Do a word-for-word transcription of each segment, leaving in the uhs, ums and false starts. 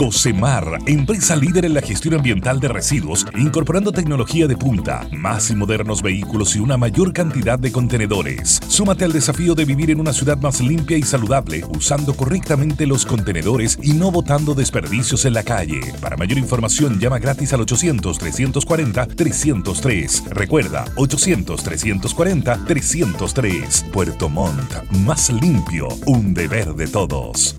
Cocemar, empresa líder en la gestión ambiental de residuos, incorporando tecnología de punta, más y modernos vehículos y una mayor cantidad de contenedores. Súmate al desafío de vivir en una ciudad más limpia y saludable, usando correctamente los contenedores y no botando desperdicios en la calle. Para mayor información, llama gratis al ochocientos, trescientos cuarenta, trescientos tres. Recuerda, ochocientos, trescientos cuarenta, trescientos tres. Puerto Montt, más limpio, un deber de todos.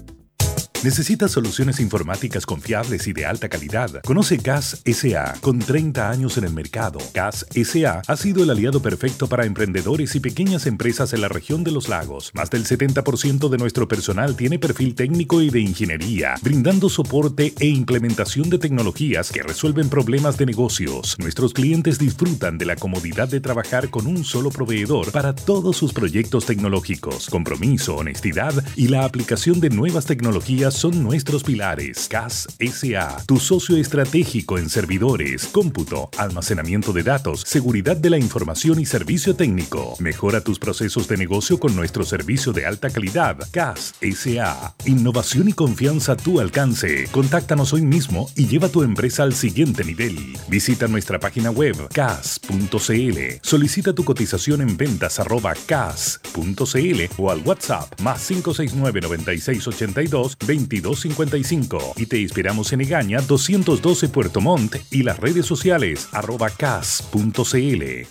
¿Necesitas soluciones informáticas confiables y de alta calidad? Conoce Gas S A Con treinta años en el mercado, Gas S A ha sido el aliado perfecto para emprendedores y pequeñas empresas en la región de los lagos. Más del setenta por ciento de nuestro personal tiene perfil técnico y de ingeniería, brindando soporte e implementación de tecnologías que resuelven problemas de negocios. Nuestros clientes disfrutan de la comodidad de trabajar con un solo proveedor para todos sus proyectos tecnológicos. Compromiso, honestidad y la aplicación de nuevas tecnologías son nuestros pilares. Gas S A, tu socio estratégico en servidores, cómputo, almacenamiento de datos, seguridad de la información y servicio técnico. Mejora tus procesos de negocio con nuestro servicio de alta calidad. Gas S A, innovación y confianza a tu alcance. Contáctanos hoy mismo y lleva tu empresa al siguiente nivel. Visita nuestra página web cas punto cl. Solicita tu cotización en ventas arroba cas punto cl o al WhatsApp más cinco seis nueve, noventa y seis ochenta y dos, veintidós cincuenta y cinco y te inspiramos en Egaña doscientos doce Puerto Montt y las redes sociales arroba cas punto cl.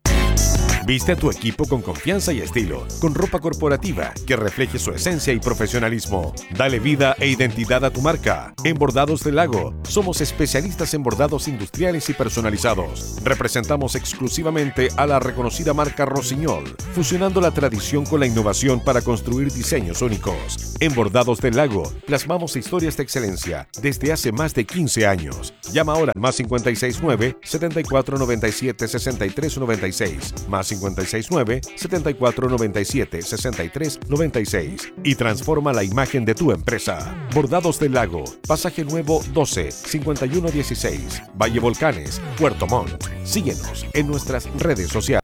Viste a tu equipo con confianza y estilo, con ropa corporativa que refleje su esencia y profesionalismo. Dale vida e identidad a tu marca. En Bordados del Lago, somos especialistas en bordados industriales y personalizados. Representamos exclusivamente a la reconocida marca Rossignol, fusionando la tradición con la innovación para construir diseños únicos. En Bordados del Lago, plasmamos historias de excelencia desde hace más de quince años. Llama ahora al más cinco seis nueve, setenta y cuatro noventa y siete, sesenta y tres noventa y seis, más cinco seis nueve, setenta y cuatro noventa y siete, sesenta y tres noventa y seis y transforma la imagen de tu empresa. Bordados del Lago, Pasaje Nuevo doce, cincuenta y uno dieciséis, Valle Volcanes, Puerto Montt. Síguenos en nuestras redes sociales.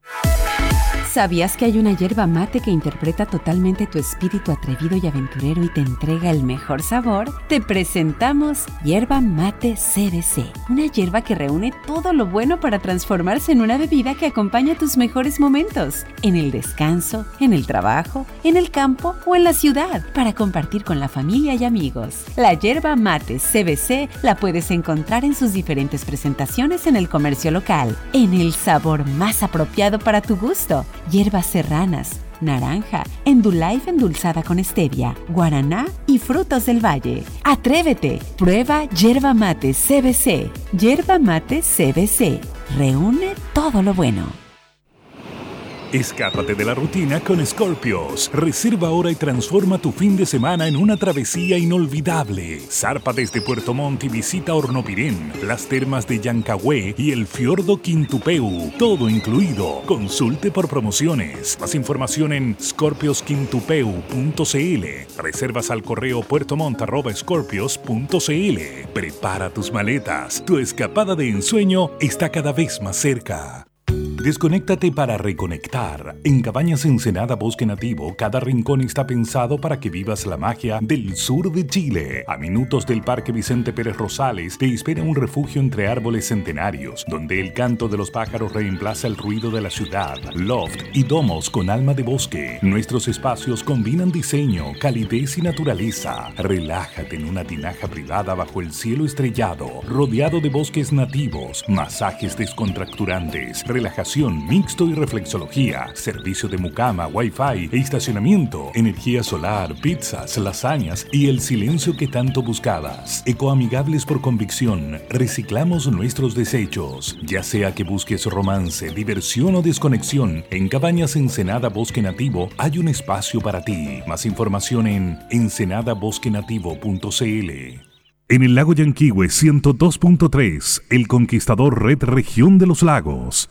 ¿Sabías que hay una yerba mate que interpreta totalmente tu espíritu atrevido y aventurero y te entrega el mejor sabor? Te presentamos Yerba Mate C B C, una yerba que reúne todo lo bueno para transformarse en una bebida que acompaña tus mejores momentos, en el descanso, en el trabajo, en el campo o en la ciudad, para compartir con la familia y amigos. La Yerba Mate C B C la puedes encontrar en sus diferentes presentaciones en el comercio local, en el sabor más apropiado para tu gusto. Hierbas serranas, naranja, Endullife endulzada con stevia, guaraná y frutos del valle. ¡Atrévete! Prueba Yerba Mate C B C. Yerba Mate C B C. Reúne todo lo bueno. Escápate de la rutina con Scorpios. Reserva ahora y transforma tu fin de semana en una travesía inolvidable. Zarpa desde Puerto Montt y visita Hornopirén, las termas de Llancagüe y el fiordo Quintupeu. Todo incluido. Consulte por promociones. Más información en scorpios quintupeu punto cl. Reservas al correo puertomont arroba scorpios punto cl. Prepara tus maletas. Tu escapada de ensueño está cada vez más cerca. Desconéctate para reconectar. En Cabañas Ensenada Bosque Nativo, cada rincón está pensado para que vivas la magia del sur de Chile. A minutos del Parque Vicente Pérez Rosales te espera un refugio entre árboles centenarios, donde el canto de los pájaros reemplaza el ruido de la ciudad. Loft y domos con alma de bosque. Nuestros espacios combinan diseño, calidez y naturaleza. Relájate en una tinaja privada bajo el cielo estrellado, rodeado de bosques nativos, masajes descontracturantes, relajación mixto y reflexología, servicio de mucama, wifi e estacionamiento, energía solar, pizzas, lasañas y el silencio que tanto buscabas. Ecoamigables por convicción, reciclamos nuestros desechos. Ya sea que busques romance, diversión o desconexión, en Cabañas Ensenada Bosque Nativo hay un espacio para ti. Más información en ensenada bosque nativo punto cl. En el lago Yanquihue ciento dos punto tres, El Conquistador Red Región de los Lagos.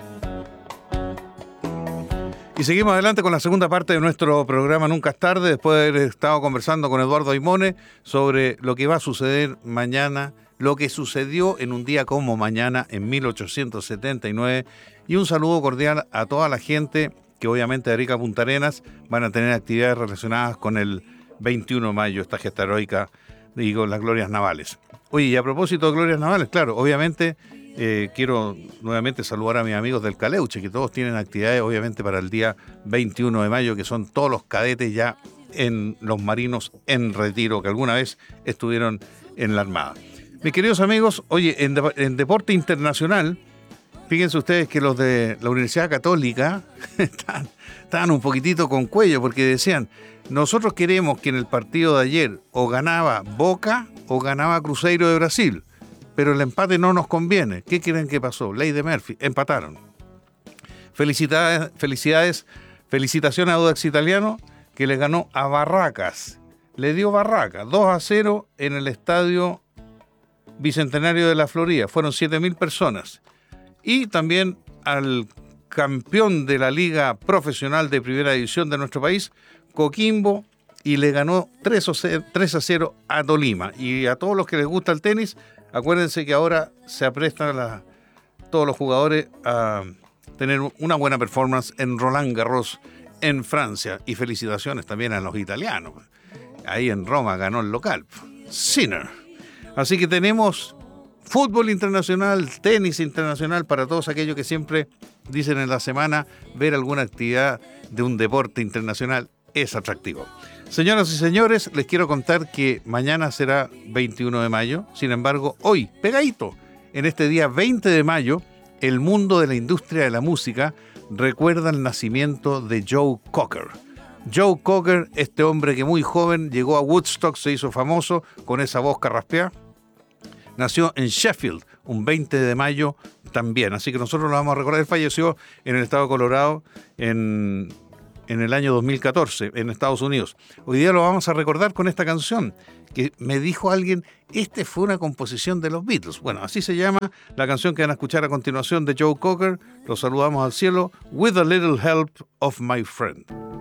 Y seguimos adelante con la segunda parte de nuestro programa Nunca es tarde, después de haber estado conversando con Eduardo Aimone sobre lo que va a suceder mañana, lo que sucedió en un día como mañana en mil ochocientos setenta y nueve. Y un saludo cordial a toda la gente que obviamente de Arica a Punta Arenas van a tener actividades relacionadas con el veintiuno de mayo, esta gesta heroica y con las glorias navales. Oye, y a propósito de glorias navales, claro, obviamente eh, quiero nuevamente saludar a mis amigos del Caleuche, que todos tienen actividades obviamente para el día veintiuno de mayo, que son todos los cadetes ya en los marinos en retiro, que alguna vez estuvieron en la Armada. Mis queridos amigos, oye, en, de, en deporte internacional, fíjense ustedes que los de la Universidad Católica estaban, estaban un poquitito con cuello, porque decían, nosotros queremos que en el partido de ayer o ganaba Boca o ganaba Cruzeiro de Brasil, pero el empate no nos conviene. ¿Qué creen que pasó? Ley de Murphy, empataron. Felicidades, felicidades, felicitaciones a Audax Italiano, que le ganó a Barracas. Le dio Barracas, dos a cero en el estadio Bicentenario de la Florida. Fueron siete mil personas. Y también al campeón de la Liga Profesional de Primera División de nuestro país, Coquimbo, y le ganó tres a cero a Tolima. Y a todos los que les gusta el tenis, acuérdense que ahora se aprestan la, todos los jugadores a tener una buena performance en Roland Garros en Francia. Y felicitaciones también a los italianos. Ahí en Roma ganó el local, Sinner. Así que tenemos fútbol internacional, tenis internacional, para todos aquellos que siempre dicen en la semana ver alguna actividad de un deporte internacional es atractivo. Señoras y señores, les quiero contar que mañana será veintiuno de mayo. Sin embargo, hoy, pegadito, en este día veinte de mayo, el mundo de la industria de la música recuerda el nacimiento de Joe Cocker. Joe Cocker, este hombre que muy joven llegó a Woodstock, se hizo famoso con esa voz carraspeada, nació en Sheffield un veinte de mayo también. Así que nosotros lo vamos a recordar. Él falleció en el estado de Colorado en... en el año dos mil catorce, en Estados Unidos. Hoy día lo vamos a recordar con esta canción, que me dijo alguien, este fue una composición de los Beatles. Bueno, así se llama la canción que van a escuchar a continuación de Joe Cocker. Los saludamos al cielo, With a Little Help of My Friend.